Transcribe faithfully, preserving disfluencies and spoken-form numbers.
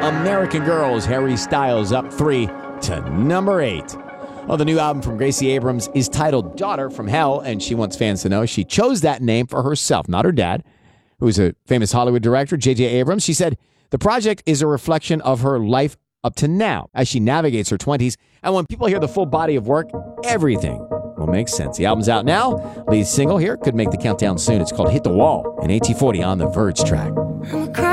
American Girls, Harry Styles up three to number eight. Well, the new album from Gracie Abrams is titled Daughter from Hell, and she wants fans to know she chose that name for herself, not her dad, who's a famous Hollywood director, J J Abrams. She said the project is a reflection of her life up to now as she navigates her twenties. And when people hear the full body of work, everything will make sense. The album's out now. Lead single here could make the countdown soon. It's called Hit the Wall, an A T forty on the Verge track.